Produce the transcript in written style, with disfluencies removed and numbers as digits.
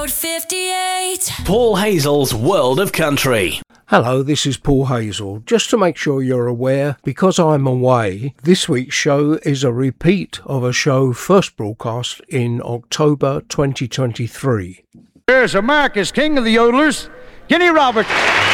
58. Paul Hazel's World of Country. Hello, this is Paul Hazel. Just to make sure you're aware, because I'm away, this week's show is a repeat of a show first broadcast in October 2023. Here's America's King of the Yodelers, Kenny Roberts.